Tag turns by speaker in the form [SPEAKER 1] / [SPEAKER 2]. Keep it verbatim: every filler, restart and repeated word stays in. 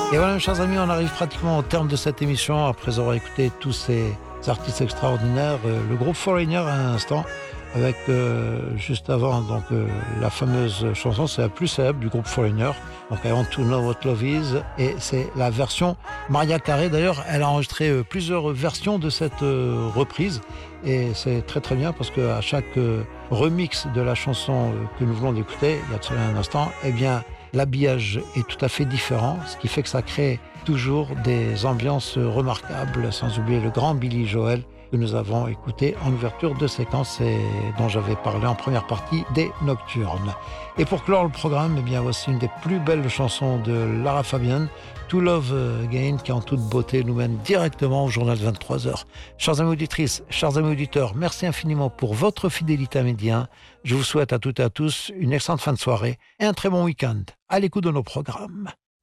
[SPEAKER 1] Et voilà, mes chers amis, on arrive pratiquement au terme de cette émission après avoir écouté tous ces artistes extraordinaires. Euh, le groupe Foreigner à l'instant, avec euh, juste avant donc euh, la fameuse chanson, c'est la plus célèbre du groupe Foreigner. Donc I Want to Know What Love Is, et c'est la version Maria Carey. D'ailleurs, elle a enregistré euh, plusieurs versions de cette euh, reprise, et c'est très très bien parce qu'à chaque euh, remix de la chanson euh, que nous venons d'écouter, il y a de cela un instant, eh bien l'habillage est tout à fait différent, ce qui fait que ça crée toujours des ambiances remarquables, sans oublier le grand Billy Joel que nous avons écouté en ouverture de séquence et dont j'avais parlé en première partie des Nocturnes. Et pour clore le programme, eh bien voici une des plus belles chansons de Lara Fabian, To Love Again, qui en toute beauté nous mène directement au journal de vingt-trois heures. Chers amis auditrices, chers amis auditeurs, merci infiniment pour votre fidélité à Média. Je vous souhaite à toutes et à tous une excellente fin de soirée et un très bon week-end à l'écoute de nos programmes.